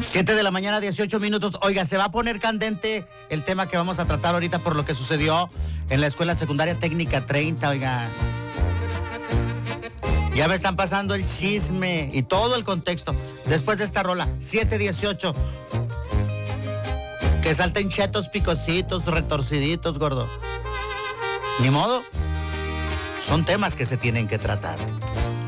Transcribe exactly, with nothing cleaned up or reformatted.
siete de la mañana, dieciocho minutos. Oiga, se va a poner candente el tema que vamos a tratar ahorita por lo que sucedió en la Escuela Secundaria Técnica treinta, oiga. Ya me están pasando el chisme y todo el contexto. Después de esta rola, siete dieciocho. Que salten chetos, picositos, retorciditos, gordo. Ni modo. Son temas que se tienen que tratar.